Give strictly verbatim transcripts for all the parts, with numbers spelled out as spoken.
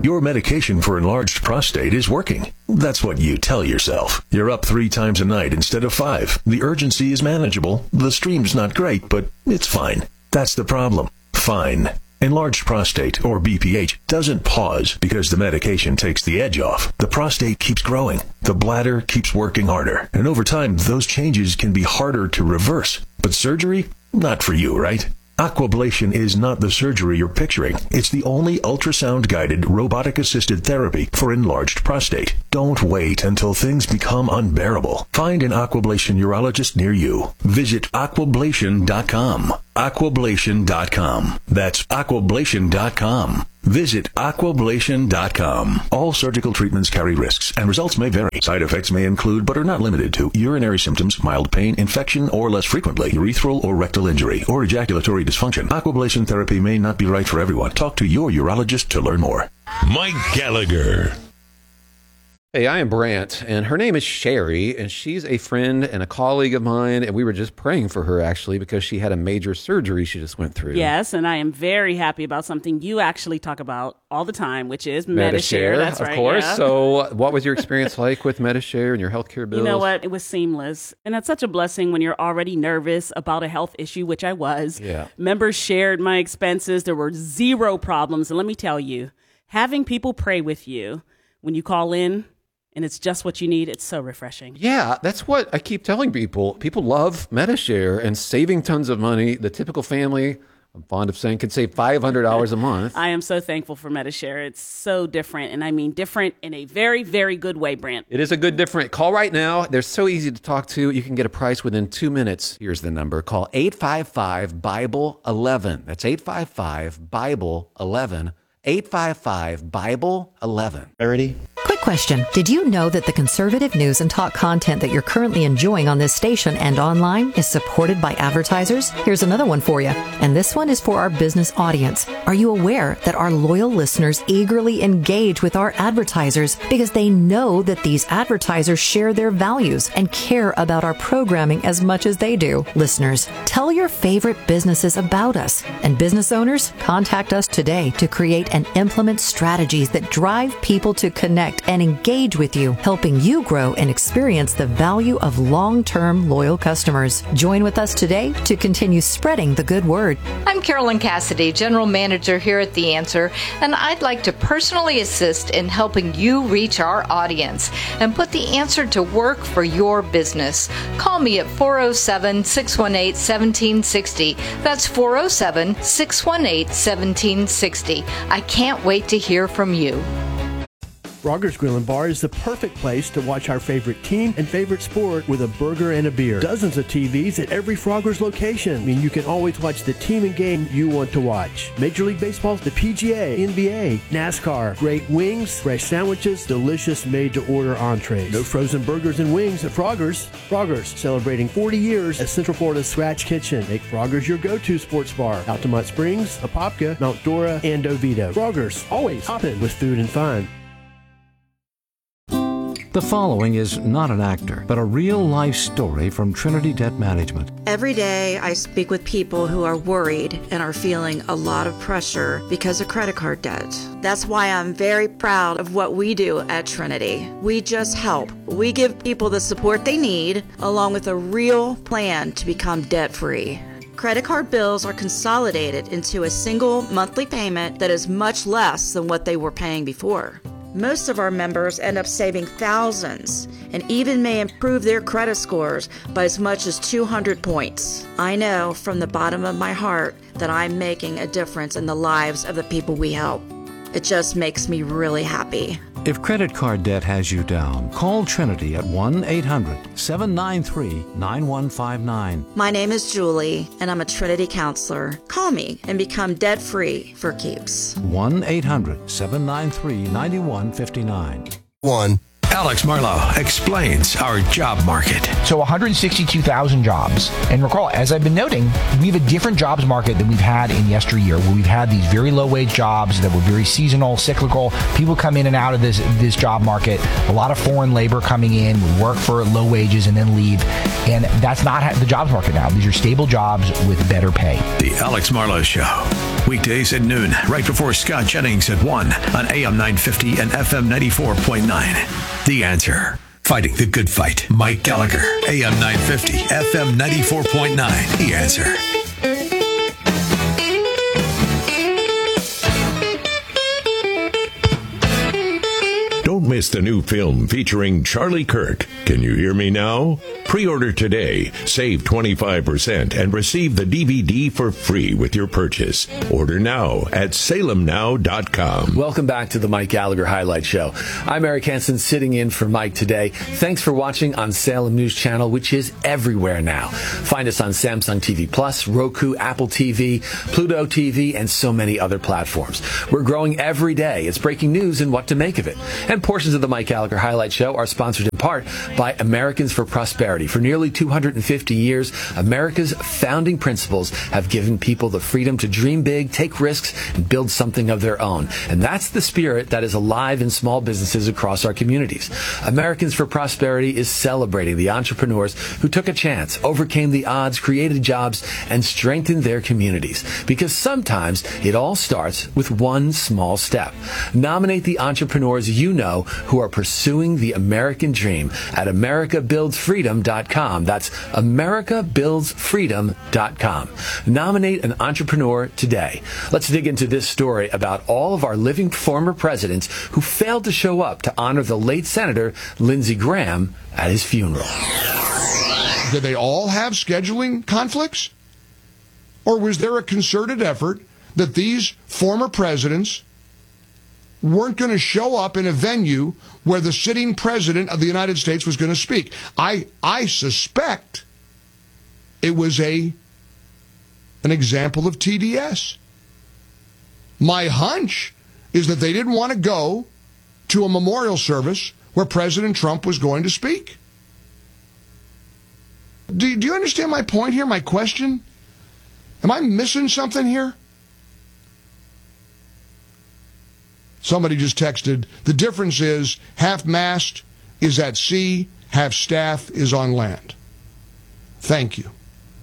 Your medication for enlarged prostate is working. That's what you tell yourself. You're up three times a night instead of five. The urgency is manageable. The stream's not great, but it's fine. That's the problem. Fine. Enlarged prostate, or B P H, doesn't pause because the medication takes the edge off. The prostate keeps growing. The bladder keeps working harder. And over time, those changes can be harder to reverse. But surgery? Not for you, right? Aquablation is not the surgery you're picturing. It's the only ultrasound-guided, robotic-assisted therapy for enlarged prostate. Don't wait until things become unbearable. Find an Aquablation urologist near you. Visit aquablation dot com. aquablation dot com. That's aquablation dot com. Visit aquablation dot com. All surgical treatments carry risks, and results may vary. Side effects may include, but are not limited to, urinary symptoms, mild pain, infection, or less frequently, urethral or rectal injury, or ejaculatory dysfunction. Aquablation therapy may not be right for everyone. Talk to your urologist to learn more. Mike Gallagher. Hey, I am Brant, and her name is Sherry, and she's a friend and a colleague of mine, and we were just praying for her, actually, because she had a major surgery she just went through. Yes, and I am very happy about something you actually talk about all the time, which is Medi-Share. That's of right, course. yeah. So what was your experience like with Medi-Share and your healthcare bills? You know what? It was seamless, and that's such a blessing when you're already nervous about a health issue, which I was. Yeah. Members shared my expenses. There were zero problems, and let me tell you, having people pray with you when you call in, and it's just what you need, it's so refreshing. Yeah, that's what I keep telling people. People love Medi-Share and saving tons of money. The typical family, I'm fond of saying, can save five hundred dollars a month. I am so thankful for Medi-Share. It's so different, and I mean different in a very, very good way, Brant. It is a good different. Call right now. They're so easy to talk to. You can get a price within two minutes. Here's the number. Call eight five five, Bible eleven. That's eight five five, Bible eleven. eight five five, Bible eleven. Ready? Quick question. Did you know that the conservative news and talk content that you're currently enjoying on this station and online is supported by advertisers? Here's another one for you. And this one is for our business audience. Are you aware that our loyal listeners eagerly engage with our advertisers because they know that these advertisers share their values and care about our programming as much as they do? Listeners, tell your favorite businesses about us. And business owners, contact us today to create and implement strategies that drive people to connect and engage with you, helping you grow and experience the value of long-term loyal customers. Join with us today to continue spreading the good word. I'm Carolyn Cassidy, General Manager here at The Answer, and I'd like to personally assist in helping you reach our audience and put The Answer to work for your business. Call me at four oh seven, six one eight, one seven six oh. That's four oh seven, six one eight, one seven six oh. I can't wait to hear from you. Frogger's Grill and Bar is the perfect place to watch our favorite team and favorite sport with a burger and a beer. Dozens of T Vs at every Frogger's location. I mean, you can always watch the team and game you want to watch. Major League Baseball, the P G A, N B A, NASCAR, great wings, fresh sandwiches, delicious made-to-order entrees. No frozen burgers and wings at Frogger's. Frogger's, celebrating forty years as Central Florida's Scratch Kitchen. Make Frogger's your go-to sports bar. Altamont Springs, Apopka, Mount Dora, and Oviedo. Frogger's, always hopping with food and fun. The following is not an actor, but a real-life story from Trinity Debt Management. Every day I speak with people who are worried and are feeling a lot of pressure because of credit card debt. That's why I'm very proud of what we do at Trinity. We just help. We give people the support they need, along with a real plan to become debt-free. Credit card bills are consolidated into a single monthly payment that is much less than what they were paying before. Most of our members end up saving thousands and even may improve their credit scores by as much as two hundred points. I know from the bottom of my heart that I'm making a difference in the lives of the people we help. It just makes me really happy. If credit card debt has you down, call Trinity at one eight hundred, seven nine three, nine one five nine. My name is Julie, and I'm a Trinity counselor. Call me and become debt-free for keeps. one eight hundred, seven nine three, nine one five nine. One. Alex Marlowe explains our job market. So one hundred sixty-two thousand jobs. And recall, as I've been noting, we have a different jobs market than we've had in yesteryear, where we've had these very low-wage jobs that were very seasonal, cyclical. People come in and out of this this job market. A lot of foreign labor coming in, would work for low wages and then leave. And that's not the jobs market now. These are stable jobs with better pay. The Alex Marlowe Show. Weekdays at noon, right before Scott Jennings at one on A M nine fifty and F M ninety-four point nine. The Answer. Fighting the good fight. Mike Gallagher, A M nine fifty, F M ninety-four point nine. The Answer. Don't miss the new film featuring Charlie Kirk. Can you hear me now? Pre-order today, save twenty-five percent, and receive the D V D for free with your purchase. Order now at salem now dot com. Welcome back to the Mike Gallagher Highlight Show. I'm Eric Hansen, sitting in for Mike today. Thanks for watching on Salem News Channel, which is everywhere now. Find us on Samsung T V Plus, Roku, Apple T V, Pluto T V, and so many other platforms. We're growing every day. It's breaking news and what to make of it. And portions of the Mike Gallagher Highlight Show are sponsored in part by Americans for Prosperity. For nearly two hundred fifty years, America's founding principles have given people the freedom to dream big, take risks, and build something of their own. And that's the spirit that is alive in small businesses across our communities. Americans for Prosperity is celebrating the entrepreneurs who took a chance, overcame the odds, created jobs, and strengthened their communities. Because sometimes it all starts with one small step. Nominate the entrepreneurs you know who are pursuing the American dream at america builds freedom dot com. That's america builds freedom dot com. Nominate an entrepreneur today. Let's dig into this story about all of our living former presidents who failed to show up to honor the late Senator Lindsey Graham at his funeral. Did they all have scheduling conflicts? Or was there a concerted effort that these former presidents weren't going to show up in a venue where the sitting president of the United States was going to speak? I I suspect it was a an example of T D S. My hunch is that they didn't want to go to a memorial service where President Trump was going to speak. Do, do you understand my point here, my question? Am I missing something here? Somebody just texted, the difference is half-mast is at sea, half-staff is on land. Thank you.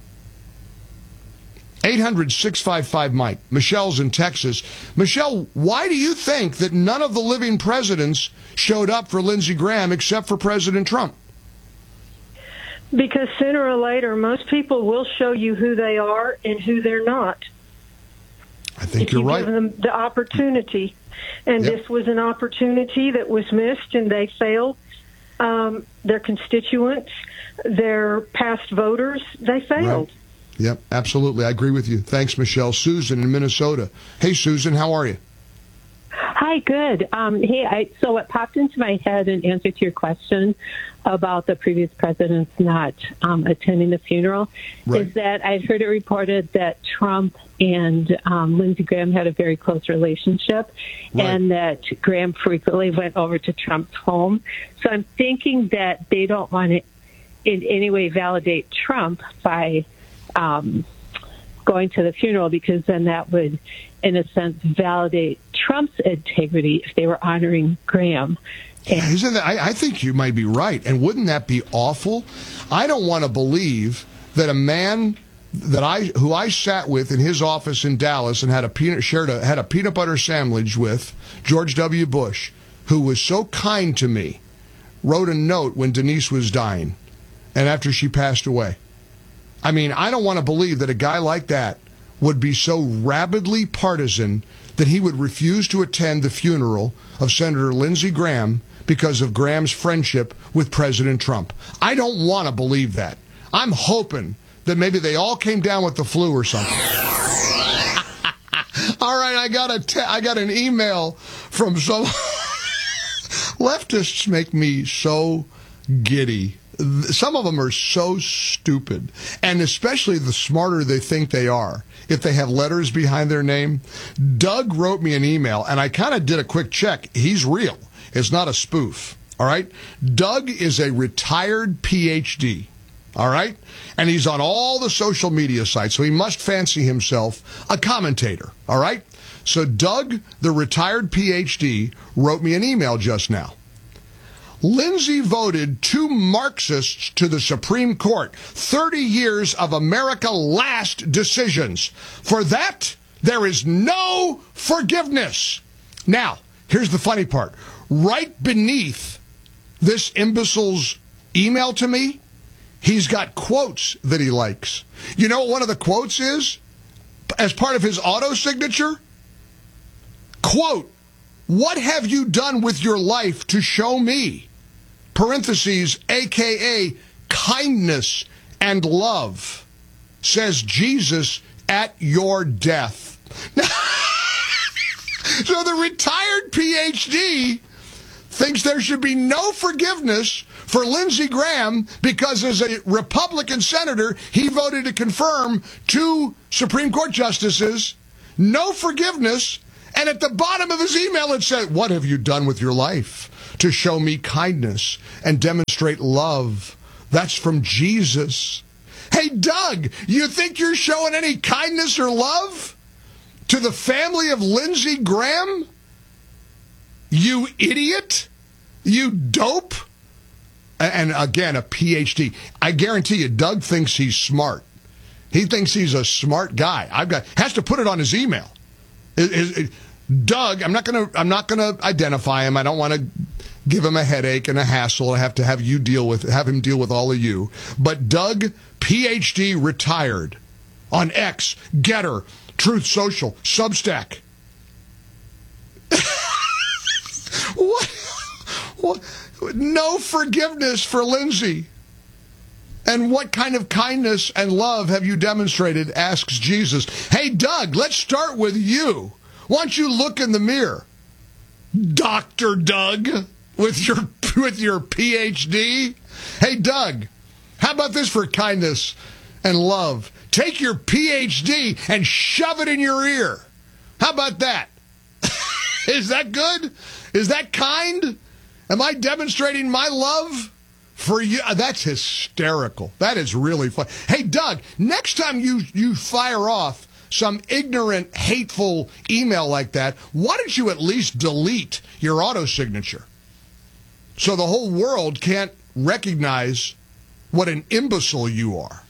eight hundred, six five five, Mike. Michelle's in Texas. Michelle, why do you think that none of the living presidents showed up for Lindsey Graham except for President Trump? Because sooner or later, most people will show you who they are and who they're not. I think if you're you right. Give them the opportunity. And Yep. this was an opportunity that was missed, and they failed. Um, their constituents, their past voters, they failed. Right. Yep, absolutely. I agree with you. Thanks, Michelle. Susan in Minnesota. Hey, Susan, how are you? Hi, good. Um, hey, I, so what popped into my head in answer to your question about the previous presidents not um, attending the funeral Right. is that I'd heard it reported that Trump and um, Lindsey Graham had a very close relationship, Right. and that Graham frequently went over to Trump's home. So I'm thinking that they don't want to in any way validate Trump by um, going to the funeral, because then that would, in a sense, validate Trump's integrity if they were honoring Graham. Yeah, isn't that, I, I think you might be right. And wouldn't that be awful? I don't want to believe that a man that I who I sat with in his office in Dallas and had a peanut shared a, had a peanut butter sandwich with, George W. Bush, who was so kind to me, wrote a note when Denise was dying and after she passed away. I mean, I don't want to believe that a guy like that would be so rabidly partisan that he would refuse to attend the funeral of Senator Lindsey Graham because of Graham's friendship with President Trump. I don't want to believe that. I'm hoping that maybe they all came down with the flu or something. All right, I got a te- I got an email from some leftists make me so giddy. Some of them are so stupid, and especially the smarter they think they are, if they have letters behind their name. Doug wrote me an email, and I kind of did a quick check. He's real. It's not a spoof, all right? Doug is a retired P H D, all right? And he's on all the social media sites, so he must fancy himself a commentator, all right? So Doug, the retired P H D, wrote me an email just now. Lindsey voted two Marxists to the Supreme Court. thirty years of America last decisions. For that, There is no forgiveness. Now, here's the funny part. Right beneath this imbecile's email to me, he's got quotes that he likes. You know what one of the quotes is? As part of his auto signature? Quote, "What have you done with your life to show me?" Parentheses, A K A kindness and love, says Jesus at your death. So the retired P H D thinks there should be no forgiveness for Lindsey Graham because as a Republican senator, he voted to confirm two Supreme Court justices, no forgiveness, and at the bottom of his email it said, "What have you done with your life to show me kindness and demonstrate love?" That's from Jesus. Hey, Doug, you think you're showing any kindness or love to the family of Lindsey Graham? You idiot. You dope. And again, a P H D. I guarantee you, Doug thinks he's smart. He thinks he's a smart guy. I've got has to put it on his email. It, it, it, Doug, I'm not gonna I'm not gonna identify him. I don't want to give him a headache and a hassle. I have to have you deal with have him deal with all of you. But Doug, P H D, retired, on X, Getter, Truth Social, Substack. What? What? No forgiveness for Lindsey. And what kind of kindness and love have you demonstrated, asks Jesus. Hey, Doug, let's start with you. Why don't you look in the mirror, Doctor Doug, with your with your P H D? Hey, Doug, how about this for kindness and love? Take your P H D and shove it in your ear. How about that? Is that good? Is that kind? Am I demonstrating my love for you? That's hysterical. That is really fun. Hey, Doug, next time you, you fire off some ignorant, hateful email like that, why don't you at least delete your auto signature so the whole world can't recognize what an imbecile you are?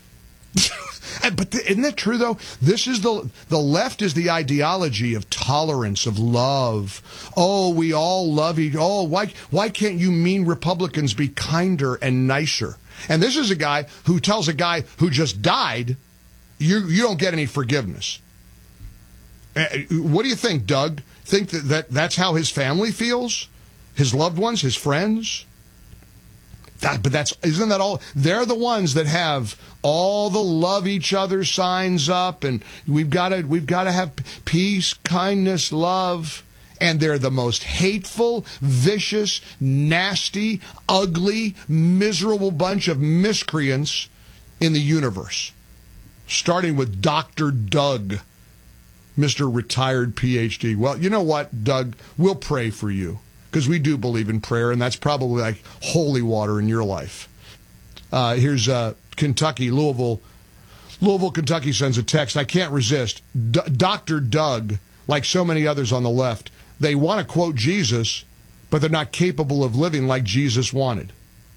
But the, isn't that true, though? This is the the left is the ideology of tolerance, of love. Oh, we all love each. Oh, why why can't you mean Republicans be kinder and nicer? And this is a guy who tells a guy who just died, you you don't get any forgiveness. Uh, what do you think, Doug? Think that, that that's how his family feels? His loved ones, his friends? That, but that's isn't that all? They're the ones that have all the love each other signs up, and we've got to we've got to have peace, kindness, love, and they're the most hateful, vicious, nasty, ugly, miserable bunch of miscreants in the universe. Starting with Doctor Doug, Mister Retired P H D. Well, you know what, Doug? We'll pray for you. Because we do believe in prayer, and that's probably like holy water in your life. Uh, here's uh, Kentucky, Louisville. Louisville, Kentucky sends a text. I can't resist. D- Doctor Doug, like so many others on the left, they want to quote Jesus, but they're not capable of living like Jesus wanted.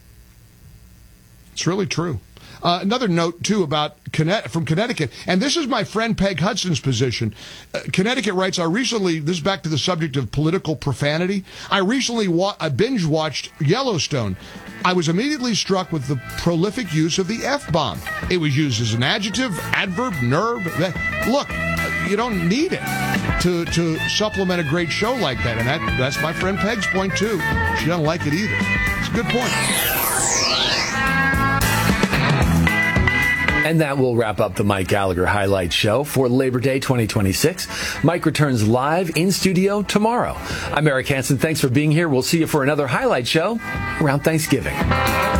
It's really true. Uh, another note, too, about Conne- from Connecticut, and this is my friend Peg Hudson's position. Uh, Connecticut writes, I recently, this is back to the subject of political profanity, I recently wa- I binge-watched Yellowstone. I was immediately struck with the prolific use of the F-bomb. It was used as an adjective, adverb, nerve. Look, you don't need it to, to supplement a great show like that, and that, that's my friend Peg's point, too. She doesn't like it either. It's a good point. And that will wrap up the Mike Gallagher Highlight Show for Labor Day twenty twenty-six. Mike returns live in studio tomorrow. I'm Eric Hansen. Thanks for being here. We'll see you for another Highlight Show around Thanksgiving.